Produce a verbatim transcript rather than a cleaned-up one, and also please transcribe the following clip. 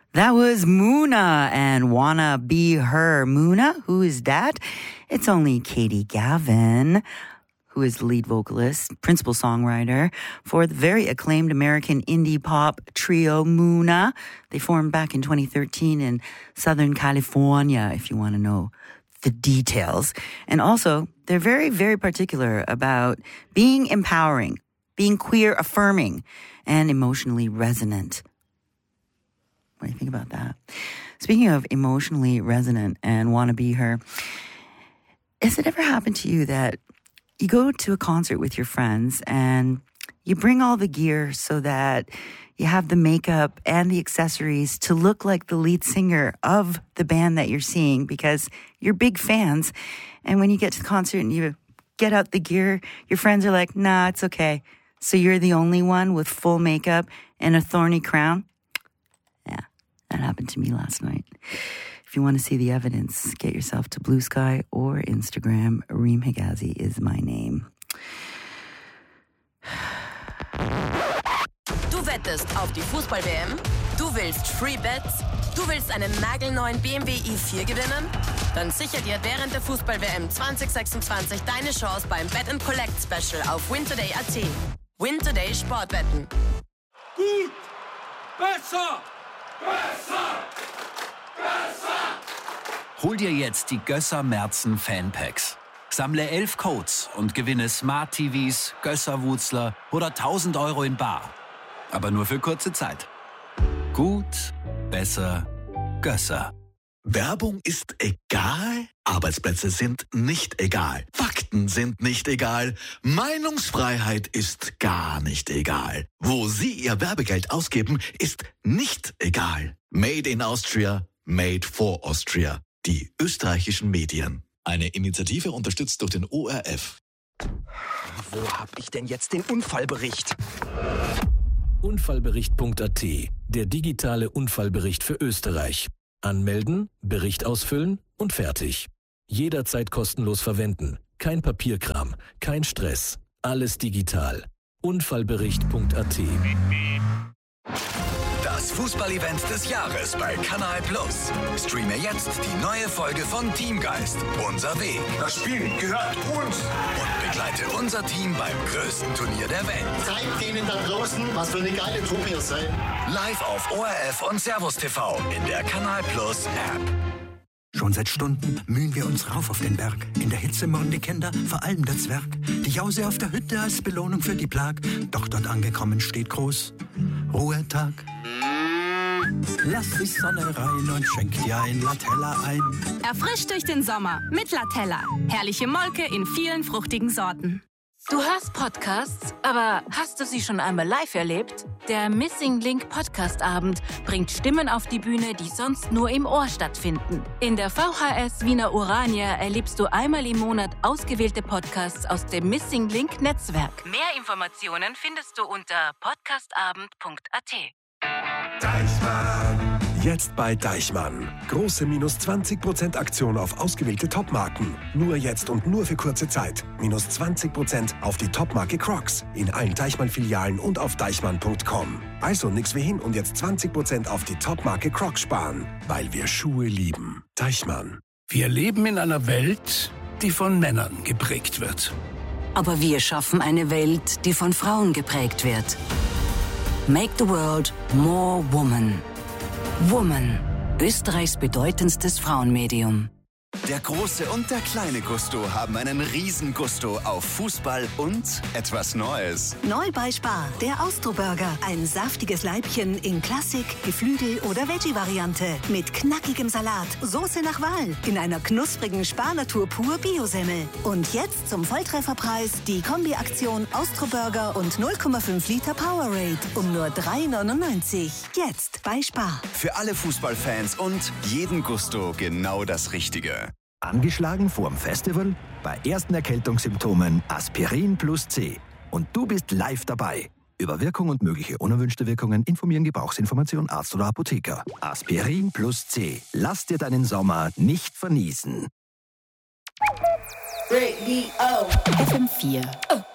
That was Muna and Wanna Be Her. Muna, who is that? It's only Katie Gavin, who is the lead vocalist, principal songwriter for the very acclaimed American indie pop trio Muna. They formed back in twenty thirteen in Southern California, if you want to know the details. And also, they're very, very particular about being empowering, being queer affirming, and emotionally resonant. What do you think about that? Speaking of emotionally resonant and Wanna Be Her, has it ever happened to you that you go to a concert with your friends and you bring all the gear so that you have the makeup and the accessories to look like the lead singer of the band that you're seeing because you're big fans, and when you get to the concert and you get out the gear, your friends are like, nah, it's okay. So you're the only one with full makeup and a thorny crown? Yeah, that happened to me last night. If you want to see the evidence, get yourself to Blue Sky or Instagram. Reem Higazi is my name. Du wettest auf die Fußball-W M? Du willst Free Bets? Du willst einen nagelneuen B M W i vier gewinnen? Dann sicher dir während der Fußball-W M zwanzig sechsundzwanzig deine Chance beim Bet and Collect Special auf wintoday punkt at. Wintoday Sportwetten. Gut! Besser! Besser! Besser! Hol dir jetzt die Gösser Merzen Fanpacks. Sammle elf Codes und gewinne Smart T Vs, Gösser Wutzler oder tausend Euro in bar. Aber nur für kurze Zeit. Gut, besser, Gösser. Werbung ist egal, Arbeitsplätze sind nicht egal, Fakten sind nicht egal, Meinungsfreiheit ist gar nicht egal. Wo Sie Ihr Werbegeld ausgeben, ist nicht egal. Made in Austria, made for Austria. Die österreichischen Medien. Eine Initiative unterstützt durch den O R F. Wo hab ich denn jetzt den Unfallbericht? Unfallbericht punkt at, der digitale Unfallbericht für Österreich. Anmelden, Bericht ausfüllen und fertig. Jederzeit kostenlos verwenden. Kein Papierkram, kein Stress. Alles digital. Unfallbericht punkt at. Das Fußballevent des Jahres bei Kanal Plus. Streame jetzt die neue Folge von Teamgeist. Unser Weg. Das Spiel gehört uns. Und begleite unser Team beim größten Turnier der Welt. Zeigt denen da draußen, was für eine geile Truppe ihr seid. Live auf O R F und Servus T V in der Kanal Plus App. Schon seit Stunden mühen wir uns rauf auf den Berg. In der Hitze murren die Kinder, vor allem der Zwerg. Die Jause auf der Hütte als Belohnung für die Plag. Doch dort angekommen steht groß Ruhetag. Lass die Sonne rein und schenk dir ein Latella ein. Erfrischt durch den Sommer mit Latella. Herrliche Molke in vielen fruchtigen Sorten. Du hörst Podcasts, aber hast du sie schon einmal live erlebt? Der Missing Link Podcast Abend bringt Stimmen auf die Bühne, die sonst nur im Ohr stattfinden. In der V H S Wiener Urania erlebst du einmal im Monat ausgewählte Podcasts aus dem Missing Link Netzwerk. Mehr Informationen findest du unter podcastabend punkt at. Deichmann. Jetzt bei Deichmann. Große minus zwanzig Prozent Aktion auf ausgewählte Topmarken. Nur jetzt und nur für kurze Zeit. Minus zwanzig Prozent auf die Topmarke Crocs. In allen Deichmann-Filialen und auf deichmann punkt com. Also nix wie hin und jetzt zwanzig Prozent auf die Topmarke Crocs sparen. Weil wir Schuhe lieben. Deichmann. Wir leben in einer Welt, die von Männern geprägt wird. Aber wir schaffen eine Welt, die von Frauen geprägt wird. Make the world more woman. Woman, Österreichs bedeutendstes Frauenmedium. Der große und der kleine Gusto haben einen riesen Gusto auf Fußball und etwas Neues. Neu bei Spar, der Austro-Burger. Ein saftiges Leibchen in Klassik, Geflügel- oder Veggie-Variante. Mit knackigem Salat, Soße nach Wahl. In einer knusprigen Spar-Natur pur Biosemmel. Und jetzt zum Volltrefferpreis die Kombi-Aktion Austro-Burger und null Komma fünf Liter Powerade. Um nur drei neunundneunzig. Jetzt bei Spar. Für alle Fußballfans und jeden Gusto genau das Richtige. Angeschlagen vorm Festival? Bei ersten Erkältungssymptomen Aspirin plus C. Und du bist live dabei. Über Wirkung und mögliche unerwünschte Wirkungen informieren Gebrauchsinformation Arzt oder Apotheker. Aspirin plus C. Lass dir deinen Sommer nicht verniesen. Radio F M vier. Oh.